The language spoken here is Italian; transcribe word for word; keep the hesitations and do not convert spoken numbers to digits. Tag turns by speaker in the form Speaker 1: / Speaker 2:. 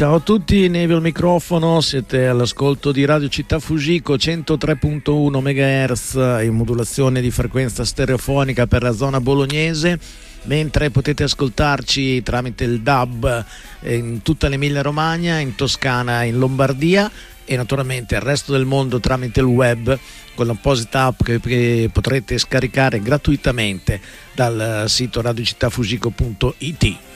Speaker 1: Ciao a tutti, Nevio al microfono, siete all'ascolto di Radio Città Fugico centotré virgola uno megahertz in modulazione di frequenza stereofonica per la zona bolognese, mentre potete ascoltarci tramite il D A B in tutta l'Emilia Romagna, in Toscana, in Lombardia e naturalmente il resto del mondo tramite il web con l'apposita app che, che potrete scaricare gratuitamente dal sito radiocittafugico punto it.